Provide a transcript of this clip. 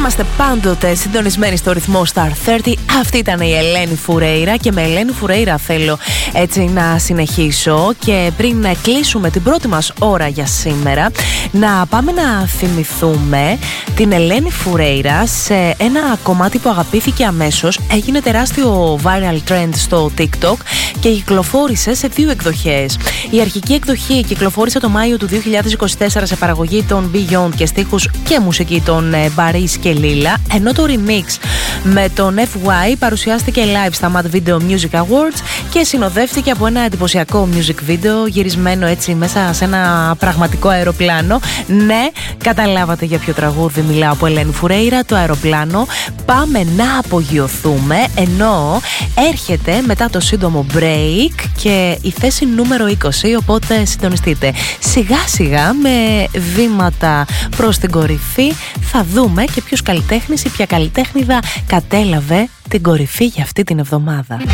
Είμαστε πάντοτε συντονισμένοι στο ρυθμό Star 30. Αυτή ήταν η Ελένη Φουρέιρα και με Ελένη Φουρέιρα θέλω έτσι να συνεχίσω. Και πριν κλείσουμε την πρώτη μας ώρα για σήμερα, να πάμε να θυμηθούμε την Ελένη Φουρέιρα σε ένα κομμάτι που αγαπήθηκε αμέσως. Έγινε τεράστιο viral trend στο TikTok και κυκλοφόρησε σε δύο εκδοχές. Η αρχική εκδοχή κυκλοφόρησε το Μάιο του 2024 σε παραγωγή των Beyond και στίχους και μουσική των Baris και Λίλα, ενώ το remix με τον FY παρουσιάστηκε live στα Mad Video Music Awards και συνοδεύτηκε από ένα εντυπωσιακό music video γυρισμένο έτσι μέσα σε ένα πραγματικό αεροπλάνο. Ναι, καταλάβατε για ποιο τραγούδι μιλάω, από Ελένη Φουρέιρα, το αεροπλάνο. Πάμε να απογειωθούμε, ενώ έρχεται μετά το σύντομο break και η θέση νούμερο 20, οπότε συντονιστείτε. Σιγά σιγά με βήματα προς την κορυφή θα δούμε και ποιος καλλιτέχνης ή ποια καλλιτέχνηδα κατέλαβε την κορυφή για αυτή την εβδομάδα.